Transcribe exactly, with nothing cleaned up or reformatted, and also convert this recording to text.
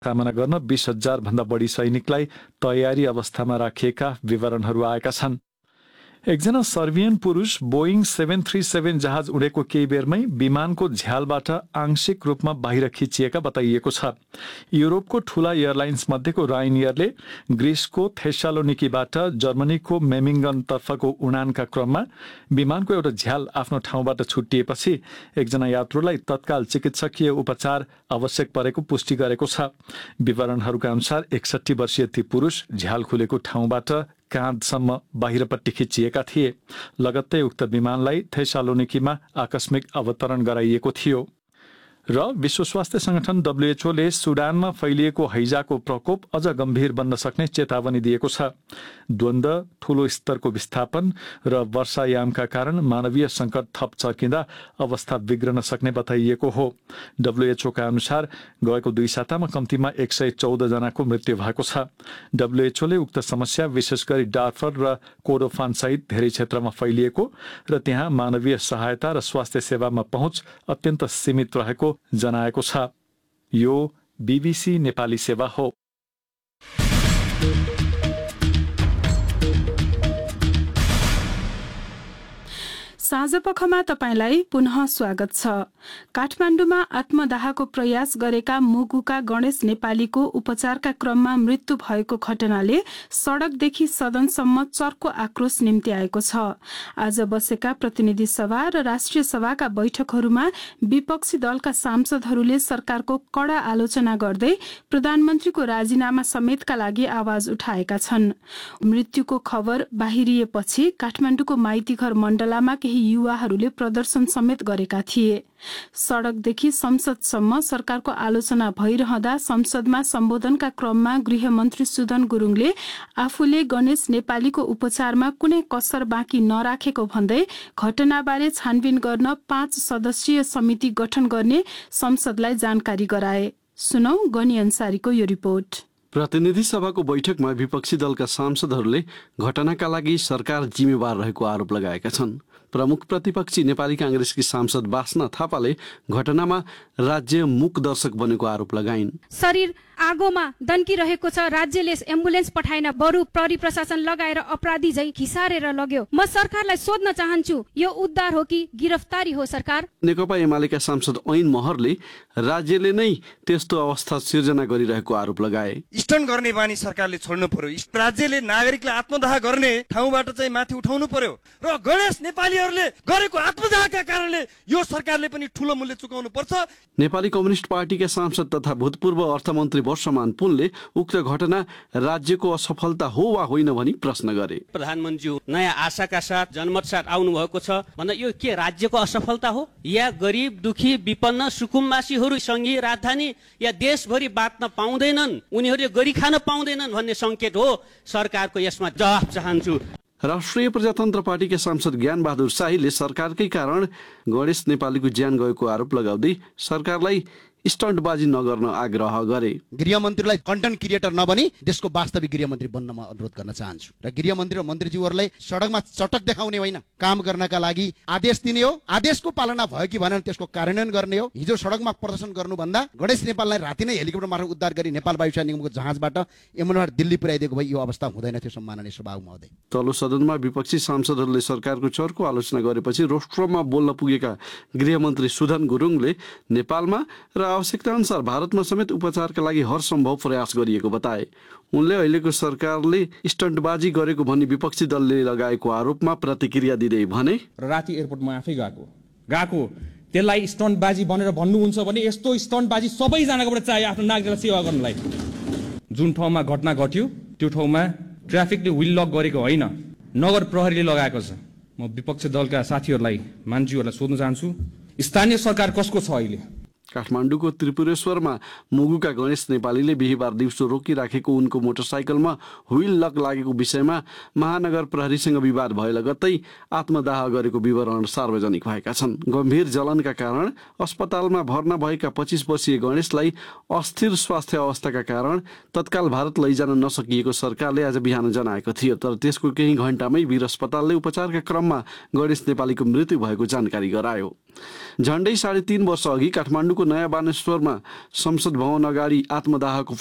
कामना गर्न बीस हजार भन्दा बढी सैनिकलाई तयारी अवस्थामा राखिएका विवरणहरू आएका छन्। एकजना सर्बियन पुरुष बोइङ सेभेन थ्री सेभेन जहाज उडेको केही बेरमै विमानको झ्यालबाट आंशिक रूपमा बाहिर खिचिएका बताइएको छ। युरोपको ठूला एयरलाइन्स मध्येको रायनियरले ग्रिसको थेसालोनिकीबाट जर्मनीको मेमिङ्गनतर्फको उडानका क्रममा विमानको एउटा झ्याल आफ्नो ठाउँबाट छुट्टिएपछि एकजना यात्रुलाई तत्काल चिकित्सकीय उपचार आवश्यक परेको पुष्टि गरेको छ। विवरणहरूका अनुसार एकसट्ठी वर्षीय ती पुरुष झ्याल खुलेको ठाउँबाट काँधसम्म बाहिरपट्टि खिचिएका थिए। लगत्तै उक्त विमानलाई थेसालोनिकीमा आकस्मिक अवतरण गराइएको थियो। र विश्व स्वास्थ्य संगठन डब्ल्युएचओले सुडानमा फैलिएको हैजाको प्रकोप अझ गम्भीर बन्न सक्ने चेतावनी दिएको छ। द्वन्द्व, ठूलो स्तरको विस्थापन र वर्षायामका कारण मानवीय संकट थप चर्किँदा अवस्था बिग्रन सक्ने बताइएको हो। डब्ल्युएचओका अनुसार गएको दुई सातामा कम्तीमा एक सय चौध जनाको मृत्यु भएको छ। डब्ल्युएचओले उक्त समस्या विशेष गरी डार्फर र कोर्डोफान सहित धेरै क्षेत्रमा फैलिएको र त्यहाँ मानवीय सहायता र स्वास्थ्य सेवामा पहुँच अत्यन्त सीमित रहेको जनाएको छ। यो बीबीसी नेपाली सेवा हो। साँझपखमा तपाईलाई पुनः स्वागत छ। काठमाडौँमा आत्मदाहको प्रयास गरेका मुगुका गणेश नेपालीको उपचारका क्रममा मृत्यु भएको घटनाले सडकदेखि सदनसम्म चर्को आक्रोश निम्ति आएको छ। आज बसेका प्रतिनिधि सभा र राष्ट्रिय सभाका बैठकहरूमा विपक्षी दलका सांसदहरूले सरकारको कड़ा आलोचना गर्दै प्रधानमन्त्रीको राजीनामा समेतका लागि आवाज उठाएका छन्। मृत्युको खबर बाहिरिएपछि काठमाडौँको माइतीघर मण्डलामा केही युवाहरूले प्रदर्शन समेत गरेका थिए। सडकदेखि संसदसम्म सरकारको आलोचना भइरहँदा संसदमा सम्बोधनका क्रममा गृहमन्त्री सुदन गुरुङले आफूले गणेश नेपालीको उपचारमा कुनै कसर बाँकी नराखेको भन्दै घटनाबारे छानबिन गर्न पाँच सदस्यीय समिति गठन गर्ने संसदलाई जानकारी गराए। सुनौ गनी अन्सारीको यो रिपोर्ट। प्रतिनिधि सभाको बैठकमा विपक्षी दलका सांसदहरूले घटनाका लागि सरकार जिम्मेवार रहेको आरोप लगाएका छन्। प्रमुख प्रतिपक्षी नेपाली कांग्रेसकी सांसद बास्ना थापाले घटनामा राज्य मूक दर्शक बनेको आरोप लगाइन्। शरीर आगोमा दन्किरहेको छ, राज्यले एम्बुलेन्स पठाएन, बरु प्रहरी प्रशासन लगाएर अपराधी झै घिसारेर लग्यो। म सरकारलाई सोध्न चाहन्छु, यो उद्धार हो कि गिरफ्तारी हो सरकार? नेकपा एमालेका सांसद ऐन महरले राज्यले नै त्यस्तो अवस्था सिर्जना गरिरहेको आरोप लगाए। स्टन गर्ने बानी सरकारले छोड्नु पर्यो। राज्यले नागरिकलाई आत्मदाह गर्ने ठाउँबाट चाहिँ माथि उठाउनु पर्यो र गणेश नेपालीहरूले गरेको आत्मदाहका कारणले यो सरकारले पनि ठूलो मूल्य चुकाउनु पर्छ। नेपाली कम्युनिस्ट पार्टीका सांसद तथा भूतपूर्व अर्थमन्त्री वर्षमान पुनले उक्त घटना राज्यको असफलता हो वा होइन भनी प्रश्न गरे। प्रधानमन्त्री नयाँ आशाका साथ जनमत साथ आउनु भएको छ भन्दा यो के राज्यको असफलता हो या गरिब दुखी विपन्न सुकुम्बासीहरू सँगै राजधानी या देशभरि बाँच्न पाउँदैनन्, उनीहरूले गरी खान पाउँदैनन् भन्ने संकेत हो? सरकारको यसमा जवाफ चाहन्छु। राष्ट्रिय प्रजातन्त्र पार्टीका सांसद ज्ञान बहादुर शाहीले सरकारकै कारण गणेश नेपालीको ज्यान गएको आरोप लगाउँदै सरकारलाई स्टन्टबाजी नगर्न आग्रह गरे। गृहमन्त्रीलाई कन्टेन्ट क्रिएटर नबनी देशको वास्तविक गृहमन्त्री बन्न म अनुरोध गर्न चाहन्छु र गृहमन्त्री र मन्त्रीज्यूहरूलाई सडकमा चटक देखाउने होइन, काम गर्नका लागि आदेश दिने हो। आदेशको पालना भयो कि भनेर त्यसको कार्यान्वयन गर्ने हो। हिजो सडकमा प्रदर्शन गर्नुभन्दा गणेश नेपाललाई राति नै हेलिकप्टर मार्फत उद्धार गरी नेपाल वायुसेना निगमको जहाजबाट एमएनआर दिल्ली पुर्याइदिएको भए यो अवस्था हुँदैन थियो। सम्माननीय सभामुख महोदय, तल्लो सदनमा विपक्षी सांसदहरूले सरकारको चर्को आलोचना गरेपछि रोस्ट्रोममा बोल्न पुगेका गृहमन्त्री सुदन गुरुङले नेपालमा र आवश्यकता अनुसार भारतमा समेत उपचारका लागि हर सम्भव प्रयास गरिएको बताए। उनले अहिलेको सरकारले स्टन्टबाजी गरेको भनी विपक्षी दलले लगाएको आरोपमा प्रतिक्रिया दिँदै भने, राति एयरपोर्टमा आफै गएको गएको त्यसलाई स्टन्टबाजी भनेर भन्नुहुन्छ भने यस्तो स्टन्टबाजी सबैजनाकोबाट चाहियो आफ्नो नागरिकलाई सेवा गर्नलाई। जुन ठाउँमा घटना घट्यो त्यो ठाउँमा ट्राफिकले व्हिल लक गरेको होइन, नगर प्रहरीले लगाएको छ। म विपक्षी दलका साथीहरूलाई मान्छेहरूलाई सोध्न चाहन्छु, स्थानीय सरकार कसको छ अहिले? काठमाडौँको त्रिपुरेश्वरमा मुगुका गणेश नेपालीले बिहिबार दिउँसो रोकिराखेको उनको मोटरसाइकलमा व्हिल लक लागेको विषयमा महानगर प्रहरीसँग विवाद भए लगत्तै आत्मदाह गरेको विवरण सार्वजनिक भएका छन्। गम्भीर जलनका कारण अस्पतालमा भर्ना भएका पच्चीस वर्षीय गणेशलाई अस्थिर स्वास्थ्य अवस्थाका कारण तत्काल भारत लैजान नसकिएको सरकारले आज बिहान जनाएको थियो। तर त्यसको केही घण्टामै वीर अस्पतालले उपचारका क्रममा गणेश नेपालीको मृत्यु भएको जानकारी गरायो। झण्डै साढे तीन वर्ष अघि काठमाडौँको नयाँ बानेश्वरमा संसद भवन अगाडि आत्मदाहको